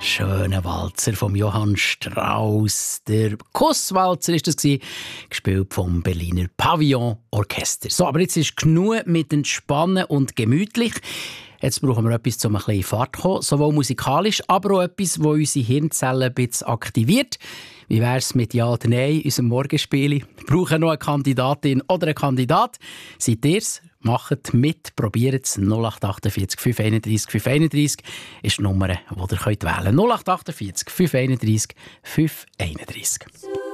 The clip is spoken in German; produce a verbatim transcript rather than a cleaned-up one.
schönen Walzer von Johann Strauss. Der Kusswalzer war das, gespielt vom Berliner Pavillon Orchester. So, aber jetzt ist genug mit Entspannen und gemütlich. Jetzt brauchen wir etwas, um ein bisschen in Fahrt zu kommen, sowohl musikalisch, aber auch etwas, das unsere Hirnzellen ein bisschen aktiviert. Wie wäre es mit Ja oder Nein, unserem Morgenspiel? Wir brauchen noch eine Kandidatin oder einen Kandidat. Seid ihr's? Macht mit, probiert es. null acht achtundvierzig fünf einunddreißig fünf einunddreißig ist die Nummer, die ihr wählen könnt. null acht achtundvierzig fünf einunddreißig fünf einunddreißig.